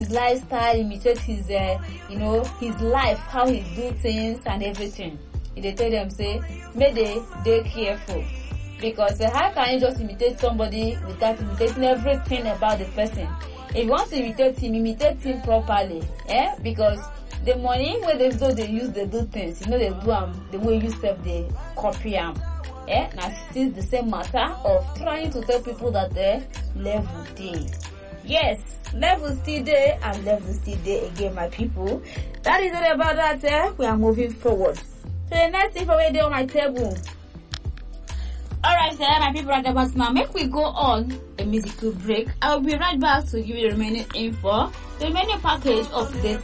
lifestyle, imitate his his life, how he do things and everything. They tell them say may they careful, because how can you just imitate somebody without imitating everything about the person? If you want to imitate him properly, because the money where they use they do things, they do the way you self they copy them. Now still the same matter of trying to tell people that they level day. Yes, level still there and level still there again, my people. That is all about that. We are moving forward. So the next thing for me on my table. Alright, my people, right about now, make we go on a musical break. I will be right back to give you the remaining info, the remaining package of this